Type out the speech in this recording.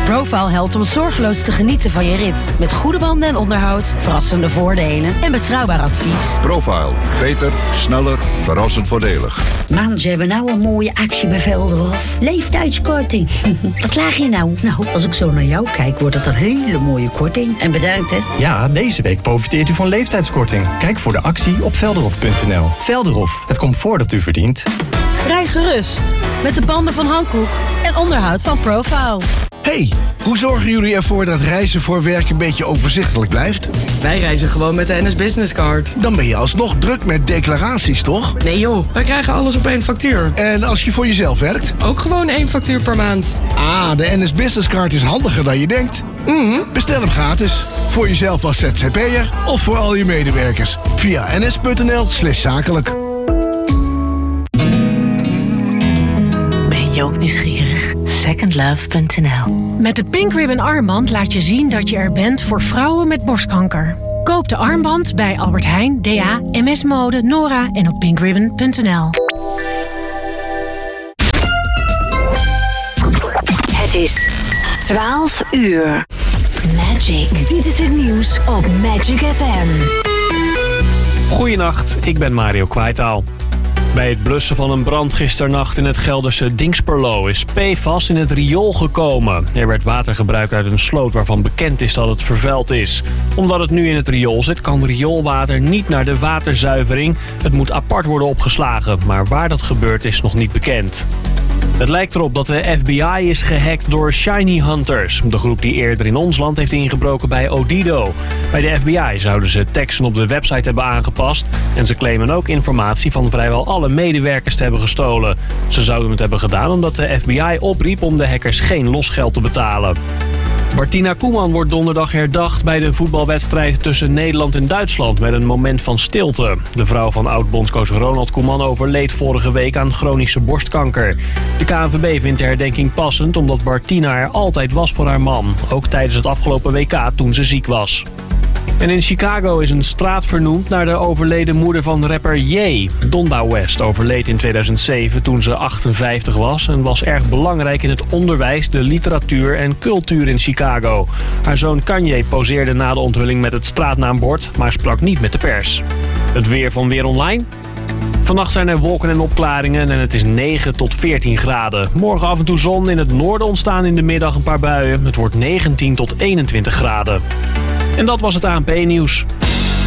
Profile helpt om zorgeloos te genieten van je rit. Met goede banden en onderhoud, verrassende voordelen en betrouwbaar advies. Profile. Beter, sneller, verrassend voordelig. Man, ze hebben nou een mooie actie bij Velderhof. Leeftijdskorting. Wat laag je nou? Nou, als ik zo naar jou kijk, wordt het een hele mooie korting. En bedankt, hè. Ja, deze week profiteert u van leeftijdskorting. Kijk voor de actie op velderhof.nl. Velderhof, het comfort dat u verdient. Rij gerust met de banden van Hankook en onderhoud van Profile. Hey, hoe zorgen jullie ervoor dat reizen voor werk een beetje overzichtelijk blijft? Wij reizen gewoon met de NS Business Card. Dan ben je alsnog druk met declaraties, toch? Nee joh, wij krijgen alles op één factuur. En als je voor jezelf werkt? Ook gewoon 1 factuur per maand. Ah, de NS Business Card is handiger dan je denkt. Bestel hem gratis. Voor jezelf als ZZP'er of voor al je medewerkers. Via ns.nl/zakelijk. Ben je ook nieuwsgierig? Secondlove.nl. Met de Pink Ribbon armband laat je zien dat je er bent voor vrouwen met borstkanker. Koop de armband bij Albert Heijn, DA, MS Mode, Nora en op pinkribbon.nl. Het is 12 uur. Magic. Dit is het nieuws op Magic FM. Goedenacht, ik ben Mario Kwijtaal. Bij het blussen van een brand gisternacht in het Gelderse Dingsperlo is PFAS in het riool gekomen. Er werd water gebruikt uit een sloot waarvan bekend is dat het vervuild is. Omdat het nu in het riool zit, kan rioolwater niet naar de waterzuivering. Het moet apart worden opgeslagen, maar waar dat gebeurt is nog niet bekend. Het lijkt erop dat de FBI is gehackt door Shiny Hunters, de groep die eerder in ons land heeft ingebroken bij Odido. Bij de FBI zouden ze teksten op de website hebben aangepast en ze claimen ook informatie van vrijwel alle medewerkers te hebben gestolen. Ze zouden het hebben gedaan omdat de FBI opriep om de hackers geen losgeld te betalen. Martina Koeman wordt donderdag herdacht bij de voetbalwedstrijd tussen Nederland en Duitsland met een moment van stilte. De vrouw van oud-bondscoach Ronald Koeman overleed vorige week aan chronische borstkanker. De KNVB vindt de herdenking passend omdat Martina er altijd was voor haar man. Ook tijdens het afgelopen WK toen ze ziek was. En in Chicago is een straat vernoemd naar de overleden moeder van rapper Ye. Donda West overleed in 2007 toen ze 58 was en was erg belangrijk in het onderwijs, de literatuur en cultuur in Chicago. Haar zoon Kanye poseerde na de onthulling met het straatnaambord, maar sprak niet met de pers. Het weer van Weer Online. Vannacht zijn er wolken en opklaringen en het is 9 tot 14 graden. Morgen af en toe zon, in het noorden ontstaan in de middag een paar buien. Het wordt 19 tot 21 graden. En dat was het ANP-nieuws.